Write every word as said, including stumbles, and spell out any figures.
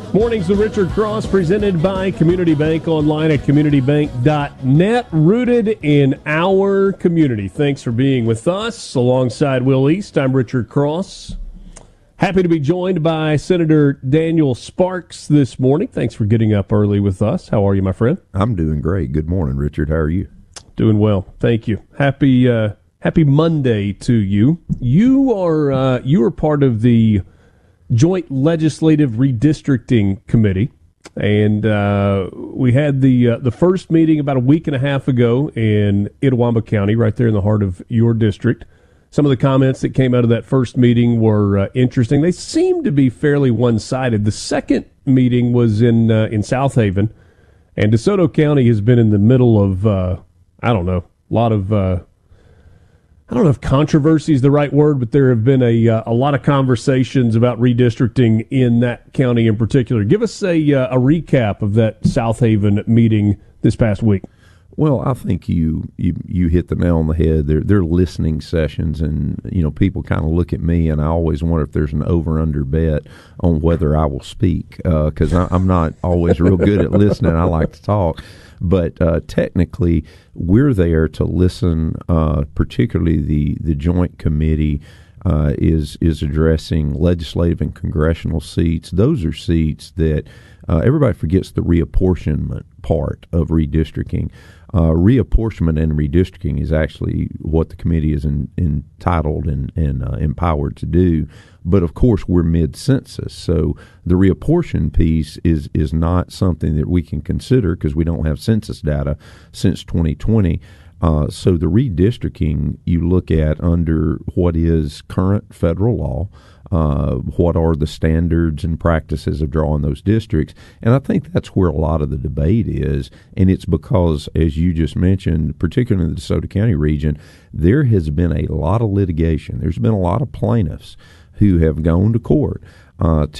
Mornings with Richard Cross, presented by Community Bank, online at community bank dot net, rooted in our community. Thanks for being with us. Alongside Will East, I'm Richard Cross. Happy to be joined by Senator Daniel Sparks this morning. Thanks for getting up early with us. How are you, my friend? I'm doing great. Good morning, Richard. How are you? Doing well. Thank you. Happy uh, Happy Monday to you. You are uh, you are part of the Joint Legislative Redistricting Committee, and uh, we had the uh, the first meeting about a week and a half ago in Itawamba County, right there in the heart of your district. Some of the comments that came out of that first meeting were uh, interesting. They seemed to be fairly one-sided. The second meeting was in uh, in South Haven, and DeSoto County has been in the middle of uh, I don't know a lot of. Uh, I don't know if controversy is the right word, but there have been a uh, a lot of conversations about redistricting in that county in particular. Give us a uh, a recap of that South Haven meeting this past week. Well, I think you you, you hit the nail on the head. They're, they're listening sessions, and you know people kind of look at me, and I always wonder if there's an over-under bet on whether I will speak, because uh, I'm not always real good at listening. I like to talk. But uh, technically, we're there to listen, uh, particularly the, the Joint Committee uh, is is addressing legislative and congressional seats. Those are seats that uh, everybody forgets the reapportionment part of redistricting. Uh, reapportionment and redistricting is actually what the committee is in, entitled and, and uh, empowered to do. But, of course, we're mid-census, so the reapportion piece is, is not something that we can consider because we don't have census data since twenty twenty. Uh, so the redistricting you look at under what is current federal law, uh, what are the standards and practices of drawing those districts, and I think that's where a lot of the debate is, and it's because, as you just mentioned, particularly in the DeSoto County region, there has been a lot of litigation. There's been a lot of plaintiffs who have gone to court uh,